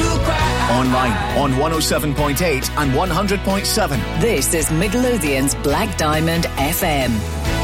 Online on 107.8 and 100.7. This is Midlothian's Black Diamond FM.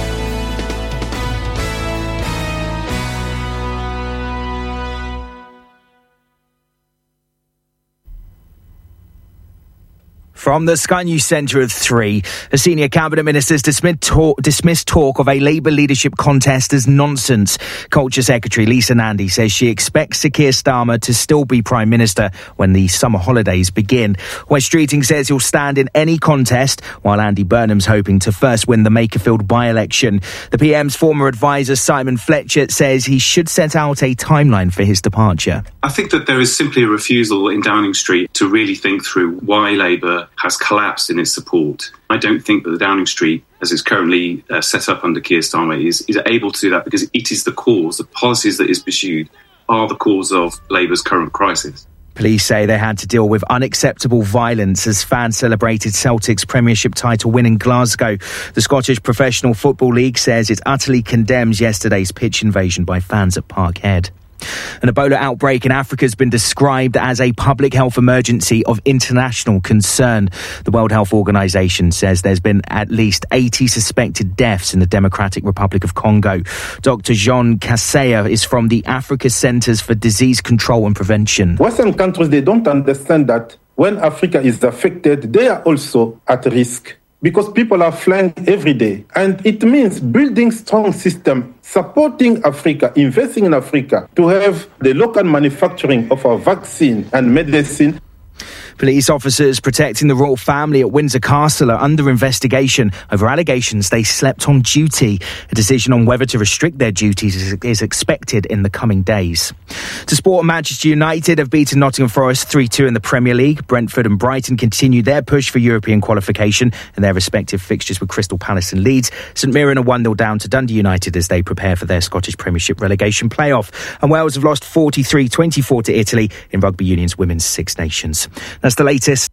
From the Sky News Centre of 3, a senior cabinet minister has dismissed talk of a Labour leadership contest as nonsense. Culture Secretary Lisa Nandy says she expects Sir Keir Starmer to still be Prime Minister when the summer holidays begin. Wes Streeting says he'll stand in any contest, while Andy Burnham's hoping to first win the Makerfield by-election. The PM's former advisor Simon Fletcher says he should set out a timeline for his departure. I think that there is simply a refusal in Downing Street to really think through why Labour has collapsed in its support. I don't think that the Downing Street, as it's currently set up under Keir Starmer, is able to do that, because it is the cause. The policies that is pursued are the cause of Labour's current crisis. Police say they had to deal with unacceptable violence as fans celebrated Celtic's Premiership title win in Glasgow. The Scottish Professional Football League says it utterly condemns yesterday's pitch invasion by fans at Parkhead. An Ebola outbreak in Africa has been described as a public health emergency of international concern. The World Health Organization says there's been at least 80 suspected deaths in the Democratic Republic of Congo. Dr. Jean Kasseya is from the Africa Centers for Disease Control and Prevention. Western countries, they don't understand that when Africa is affected, they are also at risk, because people are flying every day. And it means building strong system, supporting Africa, investing in Africa, to have the local manufacturing of our vaccine and medicine. Police officers protecting the royal family at Windsor Castle are under investigation over allegations they slept on duty. A decision on whether to restrict their duties is expected in the coming days. To sport, Manchester United have beaten Nottingham Forest 3-2 in the Premier League. Brentford and Brighton continue their push for European qualification in their respective fixtures with Crystal Palace and Leeds. St Mirren are 1-0 down to Dundee United as they prepare for their Scottish Premiership relegation playoff. And Wales have lost 43-24 to Italy in Rugby Union's Women's Six Nations. That's the latest.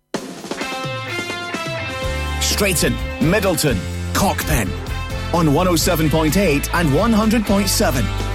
Straighton, Middleton, Cockpen on 107.8 and 100.7.